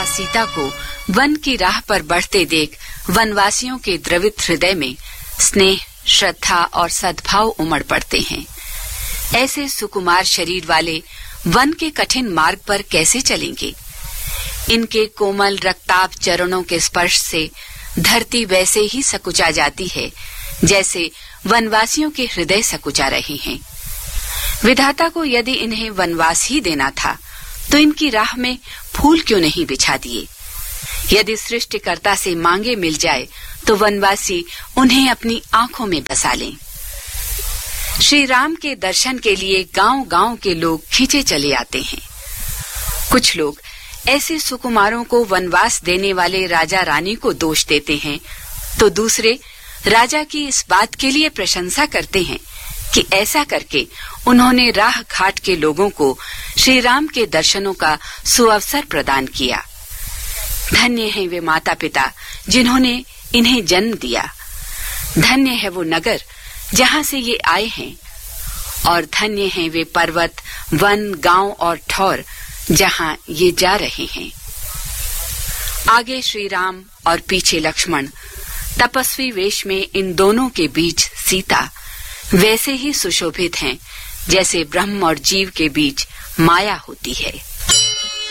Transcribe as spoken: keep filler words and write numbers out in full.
तथा सीता को वन की राह पर बढ़ते देख वनवासियों के द्रवित हृदय में स्नेह, श्रद्धा और सद्भाव उमड़ पड़ते हैं। ऐसे सुकुमार शरीर वाले वन के कठिन मार्ग पर कैसे चलेंगे? इनके कोमल रक्ताभ चरणों के स्पर्श से धरती वैसे ही सकुचा जाती है जैसे वनवासियों के हृदय सकुचा रहे हैं। विधाता को यदि इन्हें वनवास ही देना था तो इनकी राह में फूल क्यों नहीं बिछा दिए? यदि सृष्टिकर्ता से मांगे मिल जाए तो वनवासी उन्हें अपनी आंखों में बसा लें। श्री राम के दर्शन के लिए गांव-गांव के लोग खींचे चले आते हैं। कुछ लोग ऐसे सुकुमारों को वनवास देने वाले राजा रानी को दोष देते हैं, तो दूसरे राजा की इस बात के लिए प्रशंसा करते हैं कि ऐसा करके उन्होंने राह घाट के लोगों को श्री राम के दर्शनों का सुअवसर प्रदान किया। धन्य है वे माता पिता जिन्होंने इन्हें जन्म दिया। धन्य है वो नगर जहाँ से ये आए हैं, और धन्य हैं वे पर्वत, वन, गांव और ठौर जहाँ ये जा रहे हैं। आगे श्री राम और पीछे लक्ष्मण, तपस्वी वेश में इन दोनों के बीच सीता वैसे ही सुशोभित हैं जैसे ब्रह्म और जीव के बीच माया होती है।